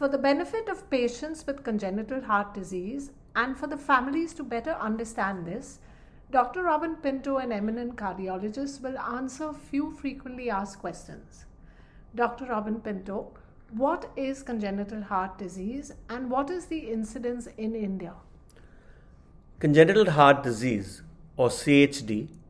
For the benefit of patients with congenital heart disease and for the families to better understand this, Dr. Robin Pinto, an eminent cardiologist, will answer few frequently asked questions. Dr. Robin Pinto, what is congenital heart disease and what is the incidence in India? Congenital heart disease, or CHD,